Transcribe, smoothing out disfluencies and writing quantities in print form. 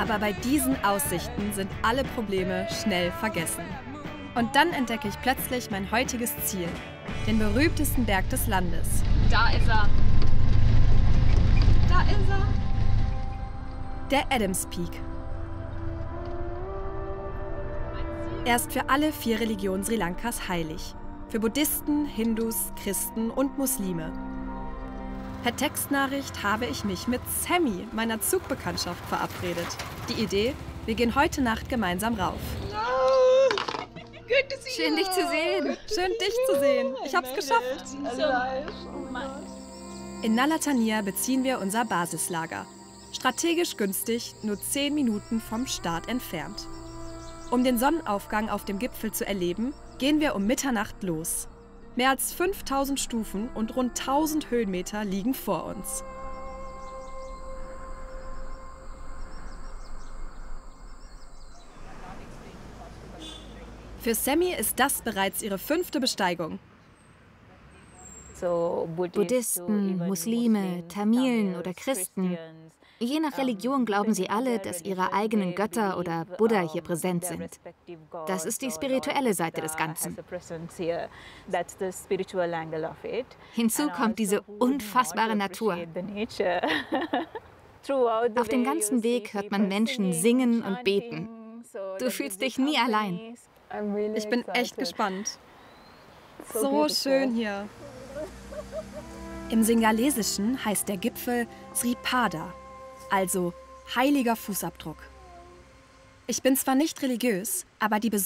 Aber bei diesen Aussichten sind alle Probleme schnell vergessen. Und dann entdecke ich plötzlich mein heutiges Ziel, den berühmtesten Berg des Landes. Da ist er. Da ist er. Der Adams Peak. Er ist für alle 4 Religionen Sri Lankas heilig. Für Buddhisten, Hindus, Christen und Muslime. Per Textnachricht habe ich mich mit Sammy, meiner Zugbekanntschaft, verabredet. Die Idee, wir gehen heute Nacht gemeinsam rauf. Schön, dich zu sehen. Schön, dich zu sehen. Ich hab's geschafft. In Nalla Tania beziehen wir unser Basislager. Strategisch günstig, nur 10 Minuten vom Start entfernt. Um den Sonnenaufgang auf dem Gipfel zu erleben, gehen wir um Mitternacht los. Mehr als 5000 Stufen und rund 1000 Höhenmeter liegen vor uns. Für Sammy ist das bereits ihre 5. Besteigung. Buddhisten, Muslime, Tamilen oder Christen. Je nach Religion glauben sie alle, dass ihre eigenen Götter oder Buddha hier präsent sind. Das ist die spirituelle Seite des Ganzen. Hinzu kommt diese unfassbare Natur. Auf dem ganzen Weg hört man Menschen singen und beten. Du fühlst dich nie allein. Ich bin echt gespannt. So schön hier. Im Singalesischen heißt der Gipfel Sri Pada, also heiliger Fußabdruck. Ich bin zwar nicht religiös, aber die